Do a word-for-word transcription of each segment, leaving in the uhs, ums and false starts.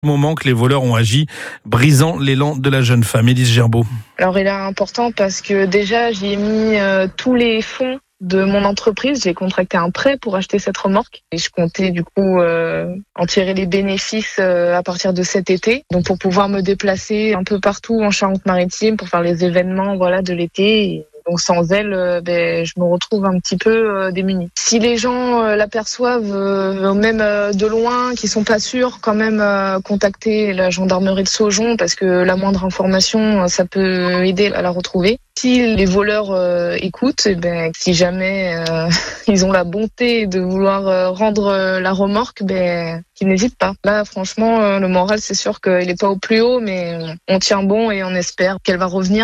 moment que les voleurs ont agi, brisant l'élan de la jeune femme. Élise Gerbeau. Alors il est important parce que déjà j'y ai mis euh, tous les fonds de mon entreprise. J'ai contracté un prêt pour acheter cette remorque et je comptais du coup euh, en tirer les bénéfices euh, à partir de cet été. Donc pour pouvoir me déplacer un peu partout en Charente-Maritime pour faire les événements voilà de l'été. Et donc sans elle, euh, ben, je me retrouve un petit peu euh, démunie. Si les gens euh, l'aperçoivent, euh, même euh, de loin, qui sont pas sûrs, quand même euh, contacter la gendarmerie de Saujon parce que la moindre information, ça peut aider à la retrouver. Si les voleurs euh, écoutent, eh ben, si jamais euh, ils ont la bonté de vouloir euh, rendre euh, la remorque, ben, qu'ils n'hésitent pas. Là, franchement, euh, le moral, c'est sûr qu'il n'est pas au plus haut, mais on tient bon et on espère qu'elle va revenir.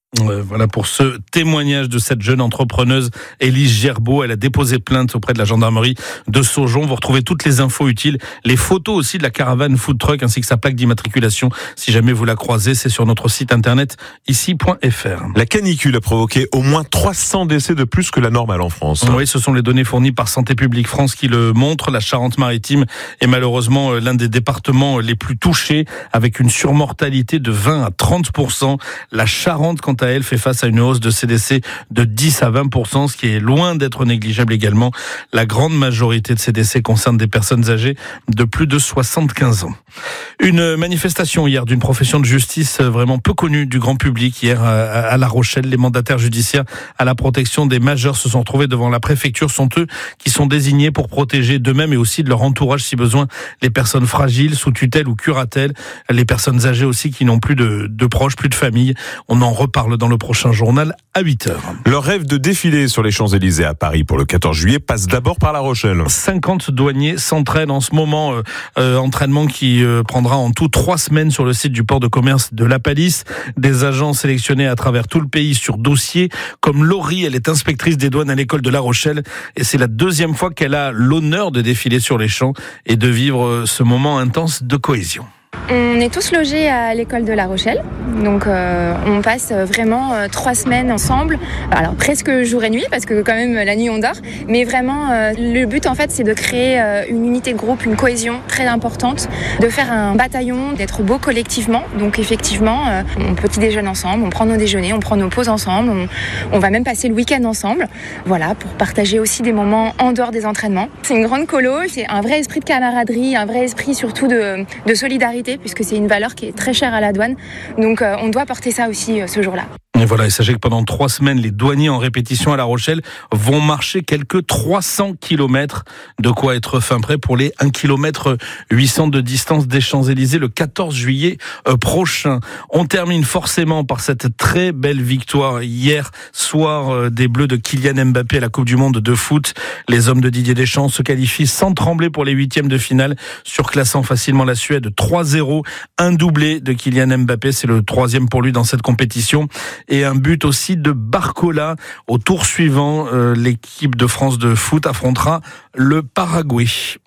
Voilà pour ce témoignage de cette jeune entrepreneuse Élise Gerbeau. Elle a déposé plainte auprès de la gendarmerie de Saujon. Vous retrouvez toutes les infos utiles, les photos aussi de la caravane food truck ainsi que sa plaque d'immatriculation. Si jamais vous la croisez, c'est sur notre site internet ici point f r. La canicule a provoqué au moins trois cents décès de plus que la normale en France. Oui, ce sont les données fournies par Santé publique France qui le montrent. La Charente-Maritime est malheureusement l'un des départements les plus touchés avec une surmortalité de vingt à trente pour cent. La Charente, quant à elle, fait face à une hausse de ces décès de dix à vingt pour cent, ce qui est loin d'être négligeable également. La grande majorité de ces décès concernent des personnes âgées de plus de soixante-quinze ans. Une manifestation hier d'une profession de justice vraiment peu connue du grand public hier à La Rochelle. Les mandataires judiciaires à la protection des majeurs se sont retrouvés devant la préfecture. Ce sont eux qui sont désignés pour protéger d'eux-mêmes et aussi de leur entourage si besoin les personnes fragiles, sous tutelle ou curatelle, les personnes âgées aussi qui n'ont plus de, de proches, plus de famille. On en reparle dans le prochain journal à huit heures. Leur rêve de défiler sur les Champs-Élysées à Paris pour le quatorze juillet passe d'abord par La Rochelle. cinquante douaniers s'entraînent en ce moment, euh, euh, entraînement qui euh, prendra en tout trois semaines sur le site du port de commerce de La Palisse. Des agents sélectionnés à travers tout le pays sur dossier, comme Laurie, elle est inspectrice des douanes à l'école de La Rochelle et c'est la deuxième fois qu'elle a l'honneur de défiler sur les champs et de vivre ce moment intense de cohésion. On est tous logés à l'école de La Rochelle, donc euh, on passe vraiment euh, trois semaines ensemble, alors presque jour et nuit parce que quand même la nuit on dort, mais vraiment euh, le but en fait c'est de créer euh, une unité de groupe, une cohésion très importante, de faire un bataillon, d'être beau collectivement, donc effectivement euh, on petit déjeune ensemble, on prend nos déjeuners, on prend nos pauses ensemble, on, on va même passer le week-end ensemble, voilà, pour partager aussi des moments en dehors des entraînements. C'est une grande colo, c'est un vrai esprit de camaraderie, un vrai esprit surtout de, de solidarité, puisque c'est une valeur qui est très chère à la douane. Donc euh, on doit porter ça aussi euh, ce jour-là. Et voilà, et sachez que pendant trois semaines, les douaniers en répétition à La Rochelle vont marcher quelques trois cents kilomètres. De quoi être fin prêt pour les un kilomètre huit cents de distance des Champs-Élysées le quatorze juillet prochain. On termine forcément par cette très belle victoire hier soir des Bleus de Kylian Mbappé à la Coupe du Monde de foot. Les hommes de Didier Deschamps se qualifient sans trembler pour les huitièmes de finale, surclassant facilement la Suède trois zéro. Un doublé de Kylian Mbappé, c'est le troisième pour lui dans cette compétition. Et un but aussi de Barcola. Au tour suivant, euh, l'équipe de France de foot affrontera le Paraguay.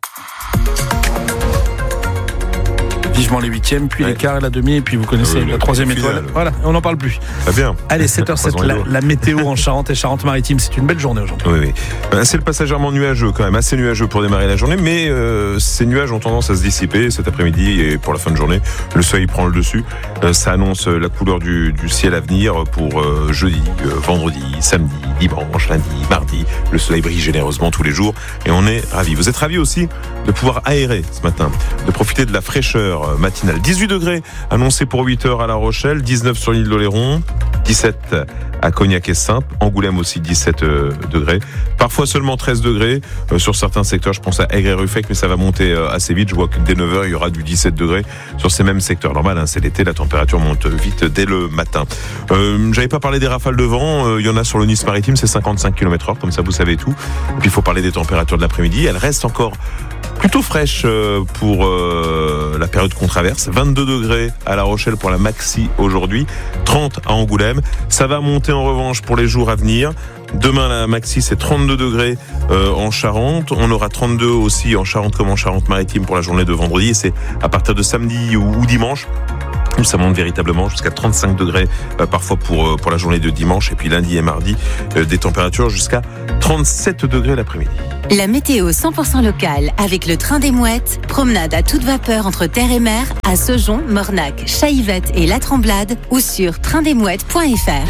Vivement les huitièmes, puis ouais. les quarts et la demi, et puis vous connaissez oui, la troisième étoile. Finale. Voilà, on n'en parle plus. Très bien. Allez, sept heures sept, la, la météo en Charente et Charente-Maritime, c'est une belle journée aujourd'hui. Oui, oui. Ben, c'est le passagèrement nuageux quand même, assez nuageux pour démarrer la journée, mais euh, ces nuages ont tendance à se dissiper cet après-midi et pour la fin de journée, le soleil prend le dessus. Euh, ça annonce la couleur du, du ciel à venir pour euh, jeudi, euh, vendredi, samedi, dimanche, lundi, mardi. Le soleil brille généreusement tous les jours et on est ravis. Vous êtes ravis aussi de pouvoir aérer ce matin, de profiter de la fraîcheur matinale. dix-huit degrés annoncés pour huit heures à La Rochelle, dix-neuf sur l'île d'Oléron, dix-sept à Cognac et Saintes, Angoulême aussi dix-sept degrés, parfois seulement treize degrés euh, sur certains secteurs, je pense à Aigre et Ruffec, mais ça va monter euh, assez vite, je vois que dès neuf heures il y aura du dix-sept degrés sur ces mêmes secteurs. Normal, hein, c'est l'été, la température monte vite dès le matin. Euh, j'avais pas parlé des rafales de vent, euh, il y en a sur le Nice maritime, c'est cinquante-cinq kilomètres heure, comme ça vous savez tout. Et puis il faut parler des températures de l'après-midi, elles restent encore plutôt fraîche pour euh, la période qu'on traverse. vingt-deux degrés à La Rochelle pour la maxi aujourd'hui, trente à Angoulême. Ça va monter en revanche pour les jours à venir. Demain, la maxi, c'est trente-deux degrés euh, en Charente. On aura trente-deux aussi en Charente comme en Charente-Maritime pour la journée de vendredi. Et c'est à partir de samedi ou, ou dimanche Ça monte véritablement jusqu'à trente-cinq degrés euh, parfois pour, euh, pour la journée de dimanche. Et puis lundi et mardi, euh, des températures jusqu'à trente-sept degrés l'après-midi. La météo cent pour cent locale avec le train des Mouettes. Promenade à toute vapeur entre terre et mer à Saujon, Mornac, Chaillevette et La Tremblade ou sur train des mouettes point f r.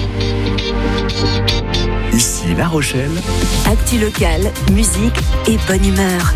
Ici La Rochelle. Actu locale, musique et bonne humeur.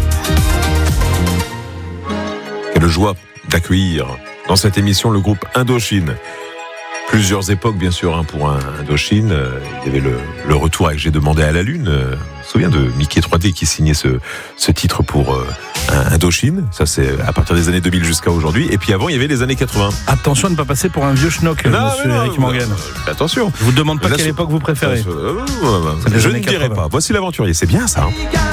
Quelle joie d'accueillir dans cette émission le groupe Indochine. Plusieurs époques, bien sûr, hein, pour un Indochine. Euh, il y avait le, le retour avec J'ai demandé à la Lune. Euh, on se souvient de Mickey trois D qui signait ce, ce titre pour euh, Indochine. Ça, c'est à partir des années deux mille jusqu'à aujourd'hui. Et puis avant, il y avait les années quatre-vingts. Attention à ne pas passer pour un vieux schnock, Non, monsieur non, Eric non, Morgan. euh, attention. Je vous demande pas Là, quelle c'est- époque vous préférez. Euh, euh, euh, C'est les Je années ne dirai quatre-vingts. pas. Voici l'aventurier. C'est bien ça. Hein.